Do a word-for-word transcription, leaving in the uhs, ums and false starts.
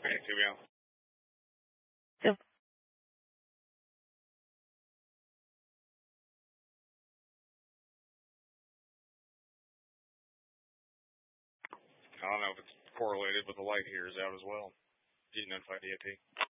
Okay, here we go. So, I don't know if it's correlated, but the light here is out as well. Did you notify D O T?